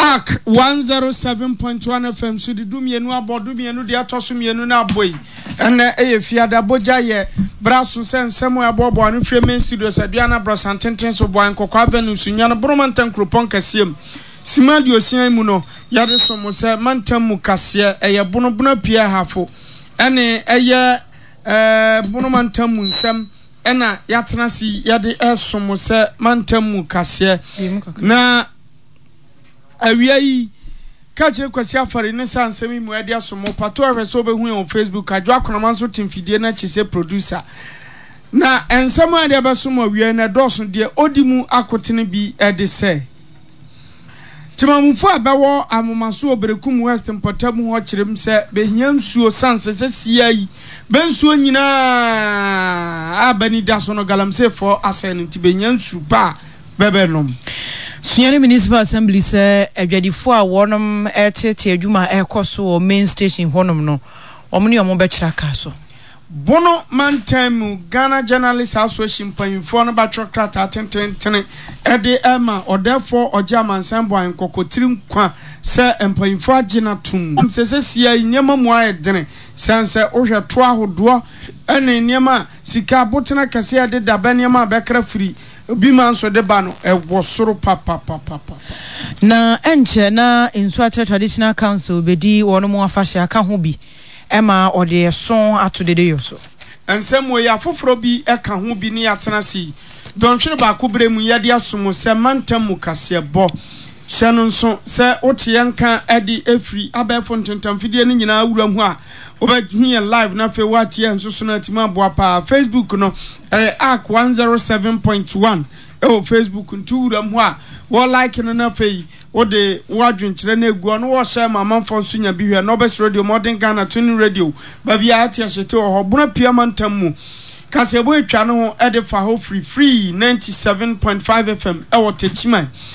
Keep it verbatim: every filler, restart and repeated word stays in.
Arc one oh seven point one F M so di du mienu abodu mienu de atoso mienu na aboyi ene eye fiada boja ye braso sensemo abobo anu free main studio saduana brosantenten so boan kokwa avenue sunya no bromantan kropon kasiem simadi osian mu no yade somo se mantam mu kase eye bono bono pia hafo ene eye eh bono mantam mu nsem ena yatena si yade esomo se mantam mu kase na awia yi kache kwasi afari ne sansemi mu ade asomo pato ahweso behu on Facebook adwo akonama so timfidie na chise producer na ensemo ade abasomo awia na doso de odimu akotene bi ede se timamufo abawo amomaso oberekum West Mpotamu ho kirem se behiam suo sanse se siai bensuo nyina abani daso no galamse for asen nti behiam su ba bebenom Sunyani Municipal Assembly say adwadifo a wonom etete adwuma ekoso o main station honom no omni omo be kira ka so bono mantam Ghana Journalists Association panfo no ba trokrata tententen ede ema odefo ojaman sambo an kokotirim kwa se empanfo agina tum sese sia nyema mu ayedene sense ohwe to ahodo ene nyema sika botena kase ade daba nyema bekra firi obi man so de ba no e wosoro papa papa papa na enche na Nsuatre Traditional Council bedi wono mu afahye aka ho bi ema ode son atodede yoso ensem we ya foforo bi eka ho bi ni atena si donhwere ba ko bremu yade asomo se mantam mu kase bo hye nso se ote yanka edi efri abefo ntentam fidie ni nyina awura hu a obahie live na fe watie nso so na tima boa pa Facebook no eh Arc one oh seven point one eh Facebook ntu wuram hu a wo like no na fe wo de wadwenkyere na egu no wo share mama mfo nso nya bi hwe no best radio modern Ghana tuning radio ba bia atia hyete ho bona pia mantam mu kasebo etwa no ho e de fa ho free free ninety-seven point five F M e wo techiman